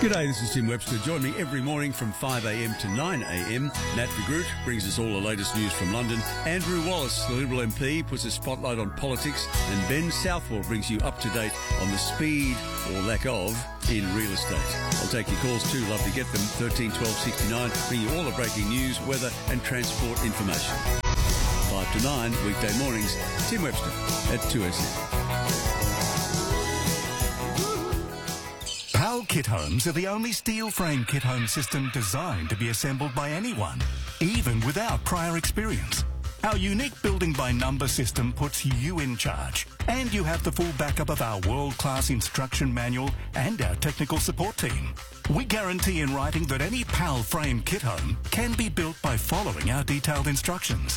G'day, this is Tim Webster. Join me every morning from 5am to 9am. Nat de Groot brings us all the latest news from London. Andrew Wallace, the Liberal MP, puts a spotlight on politics. And Ben Southwell brings you up to date on the speed, or lack of, in real estate. I'll take your calls too. Love to get them. 13 12 69. Bring you all the breaking news, weather and transport information. 5 to 9, weekday mornings. Tim Webster at 2SM. PAL Kit Homes are the only steel frame kit home system designed to be assembled by anyone, even without prior experience. Our unique building by number system puts you in charge, and you have the full backup of our world-class instruction manual and our technical support team. We guarantee in writing that any PAL frame kit home can be built by following our detailed instructions.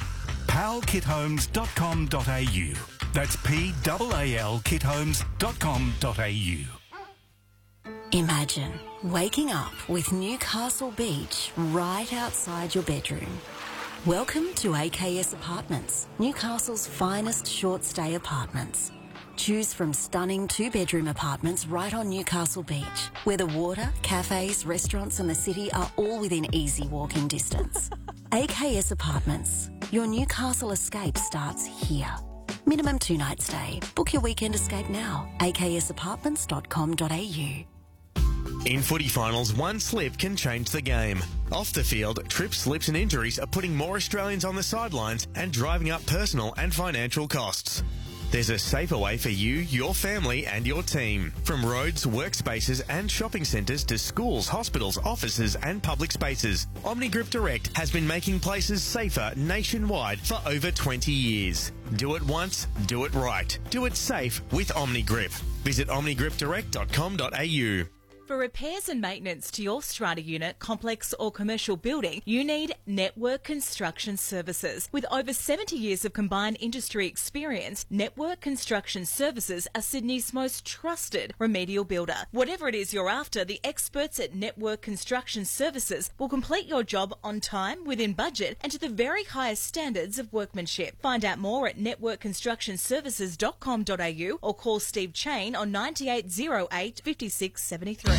palkithomes.com.au. That's PAL kithomes.com.au. Imagine waking up with Newcastle Beach right outside your bedroom. Welcome to AKS Apartments, Newcastle's finest short-stay apartments. Choose from stunning two-bedroom apartments right on Newcastle Beach, where the water, cafes, restaurants and the city are all within easy walking distance. AKS Apartments, your Newcastle escape starts here. Minimum 2-night stay. Book your weekend escape now. aksapartments.com.au. In footy finals, one slip can change the game. Off the field, trips, slips and injuries are putting more Australians on the sidelines and driving up personal and financial costs. There's a safer way for you, your family and your team. From roads, workspaces and shopping centres to schools, hospitals, offices and public spaces, OmniGrip Direct has been making places safer nationwide for over 20 years. Do it once, do it right. Do it safe with OmniGrip. Visit omnigripdirect.com.au. For repairs and maintenance to your strata unit, complex or commercial building, you need Network Construction Services. With over 70 years of combined industry experience, Network Construction Services are Sydney's most trusted remedial builder. Whatever it is you're after, the experts at Network Construction Services will complete your job on time, within budget and to the very highest standards of workmanship. Find out more at networkconstructionservices.com.au or call Steve Chain on 9808 5673.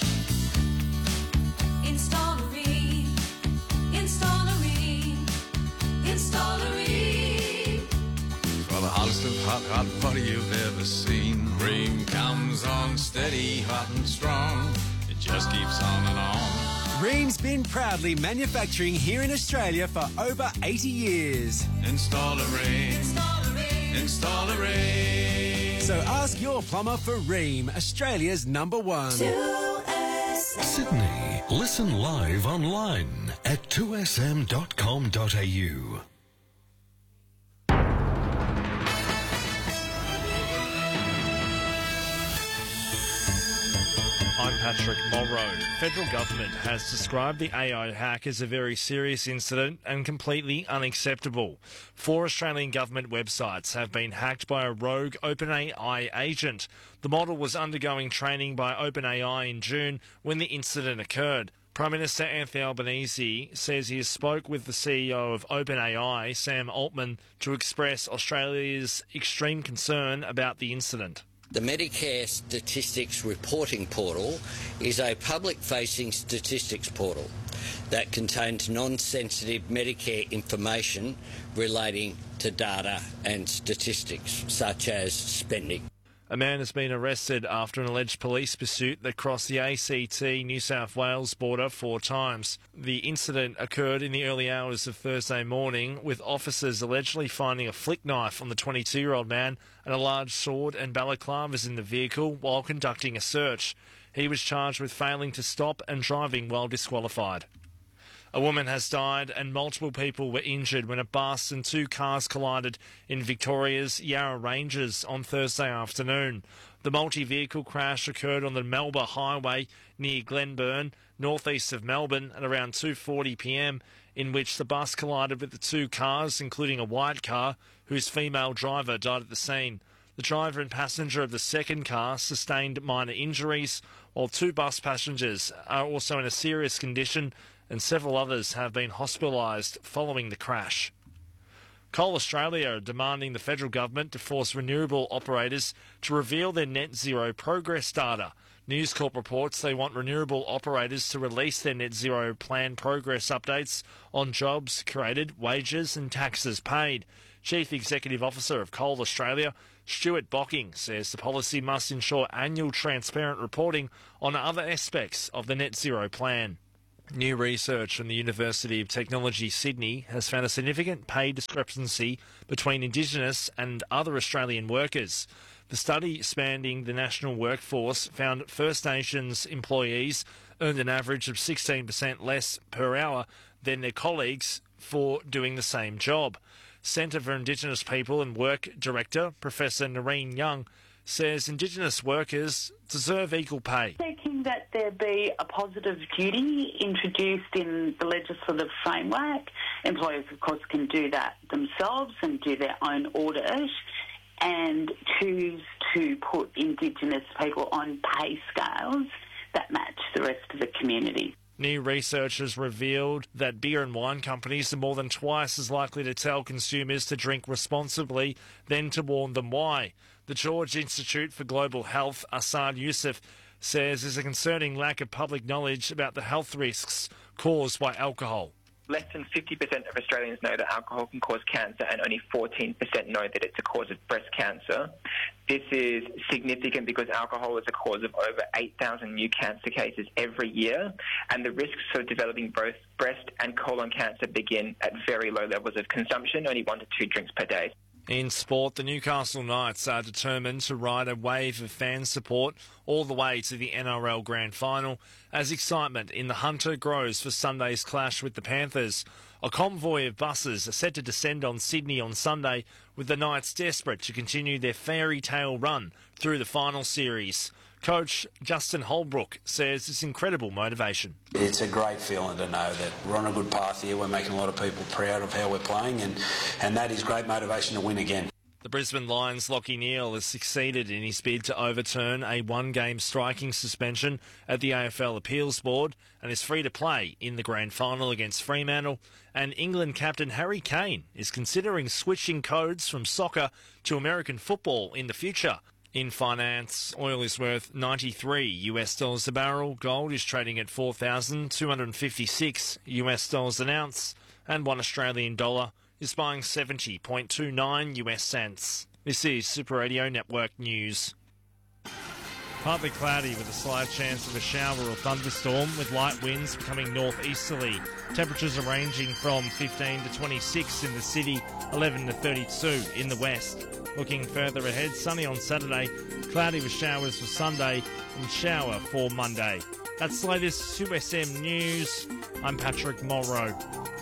Installery. For the hottest of hot butter you've ever seen. Ream comes on steady, hot and strong. It just keeps on and on. Ream's been proudly manufacturing here in Australia for over 80 years. Installery. So ask your plumber for Ream, Australia's #1. Sydney, listen live online at 2sm.com.au. I'm Patrick Morrow. Federal government has described the AI hack as a very serious incident and completely unacceptable. 4 Australian government websites have been hacked by a rogue OpenAI agent. The model was undergoing training by OpenAI in June when the incident occurred. Prime Minister Anthony Albanese says he spoke with the CEO of OpenAI, Sam Altman, to express Australia's extreme concern about the incident. The Medicare Statistics Reporting Portal is a public-facing statistics portal that contains non-sensitive Medicare information relating to data and statistics, such as spending. A man has been arrested after an alleged police pursuit that crossed the ACT New South Wales border 4 times. The incident occurred in the early hours of Thursday morning, with officers allegedly finding a flick knife on the 22-year-old man and a large sword and balaclavas in the vehicle while conducting a search. He was charged with failing to stop and driving while disqualified. A woman has died and multiple people were injured when a bus and 2 cars collided in Victoria's Yarra Ranges on Thursday afternoon. The multi-vehicle crash occurred on the Melba Highway near Glenburn, northeast of Melbourne, at around 2:40 p.m, in which the bus collided with the 2 cars, including a white car, whose female driver died at the scene. The driver and passenger of the second car sustained minor injuries, while 2 bus passengers are also in a serious condition and several others have been hospitalised following the crash. Coal Australia are demanding the federal government to force renewable operators to reveal their net zero progress data. News Corp reports they want renewable operators to release their net zero plan progress updates on jobs created, wages and taxes paid. Chief Executive Officer of Coal Australia, Stuart Bocking, says the policy must ensure annual transparent reporting on other aspects of the net zero plan. New research from the University of Technology Sydney has found a significant pay discrepancy between Indigenous and other Australian workers. The study spanning the national workforce found First Nations employees earned an average of 16% less per hour than their colleagues for doing the same job. Centre for Indigenous People and Work Director, Professor Noreen Young, says Indigenous workers deserve equal pay. Seeking that there be a positive duty introduced in the legislative framework. Employers, of course, can do that themselves and do their own audit and choose to put Indigenous people on pay scales that match the rest of the community. New research has revealed that beer and wine companies are more than twice as likely to tell consumers to drink responsibly than to warn them why. The George Institute for Global Health, Assad Youssef, says there's a concerning lack of public knowledge about the health risks caused by alcohol. Less than 50% of Australians know that alcohol can cause cancer and only 14% know that it's a cause of breast cancer. This is significant because alcohol is a cause of over 8,000 new cancer cases every year, and the risks of developing both breast and colon cancer begin at very low levels of consumption, only 1 to 2 drinks per day. In sport, the Newcastle Knights are determined to ride a wave of fan support all the way to the NRL Grand Final as excitement in the Hunter grows for Sunday's clash with the Panthers. A convoy of buses are set to descend on Sydney on Sunday, with the Knights desperate to continue their fairy tale run through the final series. Coach Justin Holbrook says it's incredible motivation. It's a great feeling to know that we're on a good path here. We're making a lot of people proud of how we're playing, and that is great motivation to win again. The Brisbane Lions' Lachie Neale has succeeded in his bid to overturn a one-game striking suspension at the AFL Appeals Board and is free to play in the grand final against Fremantle. And England captain Harry Kane is considering switching codes from soccer to American football in the future. In finance, oil is worth $93 a barrel, gold is trading at $4,256 an ounce, and $1 Australian dollar is buying 70.29 US cents. This is Super Radio Network News. Partly cloudy with a slight chance of a shower or thunderstorm, with light winds becoming northeasterly. Temperatures are ranging from 15 to 26 in the city, 11 to 32 in the west. Looking further ahead, sunny on Saturday, cloudy with showers for Sunday, and shower for Monday. That's the latest 2SM News. I'm Patrick Morrow.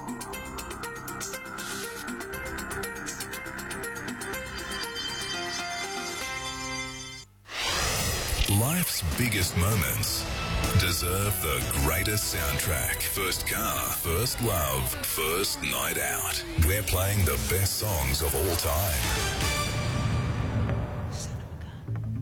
Life's biggest moments deserve the greatest soundtrack. First car, first love, first night out. We're playing the best songs of all time.